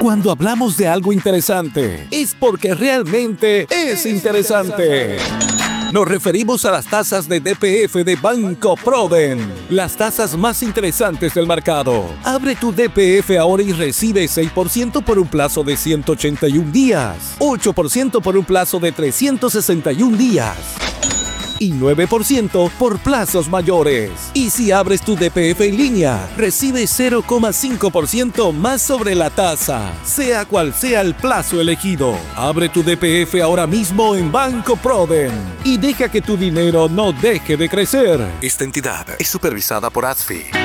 Cuando hablamos de algo interesante, es porque realmente es interesante. Nos referimos a las tasas de DPF de Banco Proden, las tasas más interesantes del mercado. Abre tu DPF ahora y recibe 6% por un plazo de 181 días, 8% por un plazo de 361 días y 9% por plazos mayores. Y si abres tu DPF en línea, recibes 0,5% más sobre la tasa, sea cual sea el plazo elegido. Abre tu DPF ahora mismo en Banco Proden y deja que tu dinero no deje de crecer. Esta entidad es supervisada por ASFI.